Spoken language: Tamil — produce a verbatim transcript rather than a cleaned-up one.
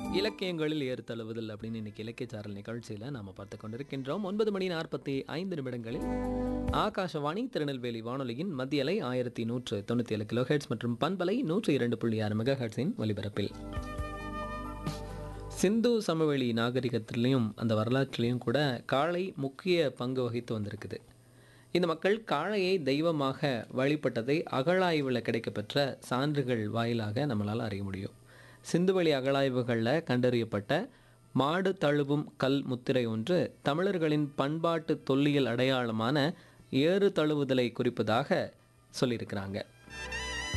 இலக்கியங்களில் ஏறுதழுவுதல் அப்படின்னு இன்னைக்கு இலக்கிய சாரல் நிகழ்ச்சியில் நாம் பார்த்து கொண்டிருக்கின்றோம். ஒன்பது மணி நாற்பத்தி ஐந்து நிமிடங்களில் ஆகாஷவாணி திருநெல்வேலி வானொலியின் மத்திய அலை ஆயிரத்தி நூற்று தொண்ணூற்றி ஏழு கிலோ ஹெர்ட்ஸ் மற்றும் பண்பலை நூற்றி இரண்டு புள்ளி ஆறு மெகா ஹெர்ட்ஸின் ஒலிபரப்பில் சிந்து சமவெளி நாகரிகத்திலையும் அந்த வரலாற்றிலையும் கூட காளை முக்கிய பங்கு வகித்து வந்திருக்குது. இந்த மக்கள் காளையை தெய்வமாக வழிபட்டதை அகழாய்வில் கிடைக்கப்பெற்ற சான்றுகள் வாயிலாக நம்மளால் அறிய முடியும். சிந்துவெளி அகழாய்வுகளில் கண்டறியப்பட்ட மாடு தழுவும் கல் முத்திரை ஒன்று தமிழர்களின் பண்பாட்டு தொல்லியல் அடையாளமான ஏறு தழுவுதலை குறிப்பதாக சொல்லியிருக்கிறாங்க.